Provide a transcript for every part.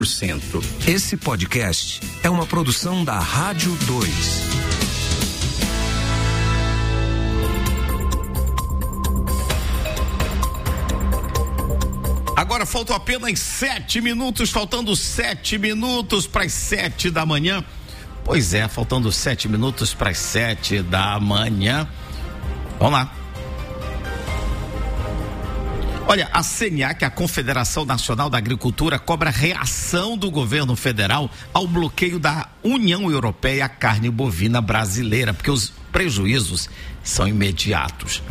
Esse podcast é uma produção da Rádio 2. Agora faltam apenas 7 minutos, faltando 7 minutos para as 7 da manhã. Pois é, faltando 7 minutos para as 7 da manhã. Vamos lá. Olha, a CNA, que é a Confederação Nacional da Agricultura, cobra reação do governo federal ao bloqueio da União Europeia à carne bovina brasileira, porque os prejuízos são imediatos.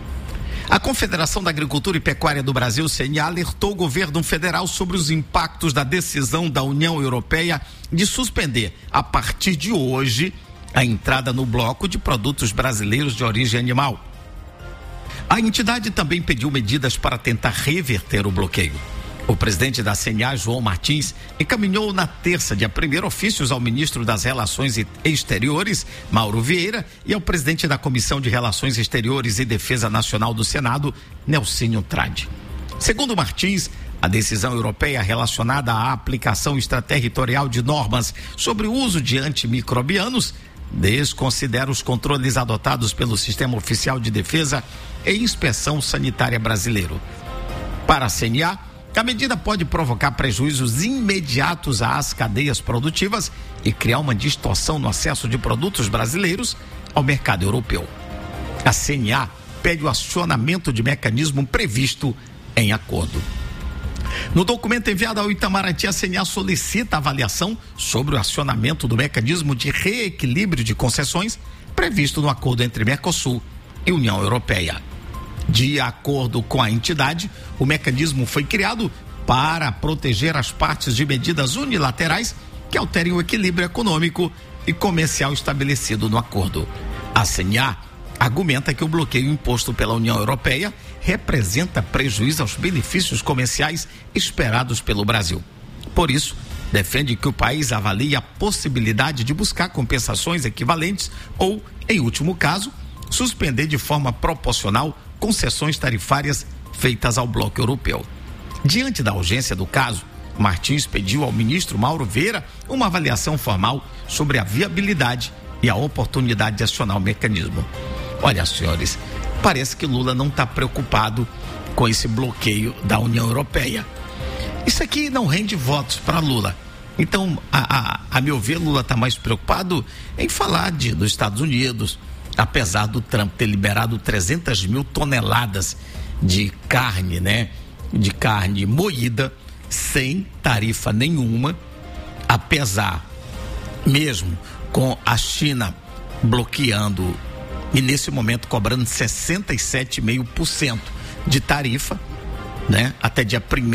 A Confederação da Agricultura e Pecuária do Brasil, CNA, alertou o governo federal sobre os impactos da decisão da União Europeia de suspender, a partir de hoje, a entrada no bloco de produtos brasileiros de origem animal. A entidade também pediu medidas para tentar reverter o bloqueio. O presidente da CNA, João Martins, encaminhou na terça, dia 1º, ofícios ao ministro das Relações Exteriores, Mauro Vieira, e ao presidente da Comissão de Relações Exteriores e Defesa Nacional do Senado, Nelsinho Trade. Segundo Martins, a decisão europeia relacionada à aplicação extraterritorial de normas sobre o uso de antimicrobianos desconsidera os controles adotados pelo Sistema Oficial de Defesa e Inspeção Sanitária Brasileiro. Para a CNA, a medida pode provocar prejuízos imediatos às cadeias produtivas e criar uma distorção no acesso de produtos brasileiros ao mercado europeu. A CNA pede o acionamento de mecanismo previsto em acordo. No documento enviado ao Itamaraty, a CNA solicita avaliação sobre o acionamento do mecanismo de reequilíbrio de concessões previsto no acordo entre Mercosul e União Europeia. De acordo com a entidade, o mecanismo foi criado para proteger as partes de medidas unilaterais que alterem o equilíbrio econômico e comercial estabelecido no acordo. A CNA argumenta que o bloqueio imposto pela União Europeia representa prejuízo aos benefícios comerciais esperados pelo Brasil. Por isso, defende que o país avalie a possibilidade de buscar compensações equivalentes ou, em último caso, suspender de forma proporcional concessões tarifárias feitas ao bloco europeu. Diante da urgência do caso, Martins pediu ao ministro Mauro Vieira uma avaliação formal sobre a viabilidade e a oportunidade de acionar o mecanismo. Olha, senhores, parece que Lula não está preocupado com esse bloqueio da União Europeia. Isso aqui não rende votos para Lula. Então, a meu ver, Lula está mais preocupado em falar dos Estados Unidos, apesar do Trump ter liberado 300 mil toneladas de carne, né? De carne moída, sem tarifa nenhuma, apesar, mesmo com a China bloqueando e nesse momento cobrando 67,5% de tarifa, né? Até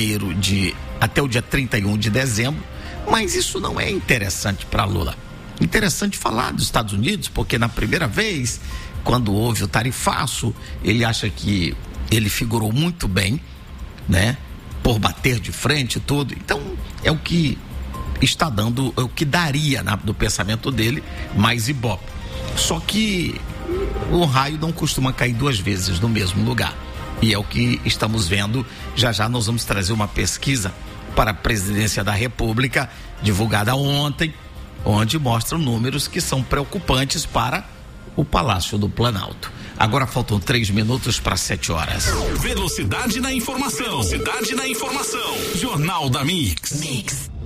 o dia 31 de dezembro, mas isso não é interessante para Lula. Interessante falar dos Estados Unidos, porque na primeira vez, quando houve o tarifaço, ele acha que ele figurou muito bem, né? Por bater de frente e tudo. Então, é o que está dando, é o que daria do pensamento dele mais ibope. Só que o raio não costuma cair duas vezes no mesmo lugar. E é o que estamos vendo. Já já nós vamos trazer uma pesquisa para a Presidência da República, divulgada ontem, onde mostram números que são preocupantes para o Palácio do Planalto. Agora faltam 3 minutos para 7 horas. Velocidade na informação. Velocidade na informação. Jornal da Mix.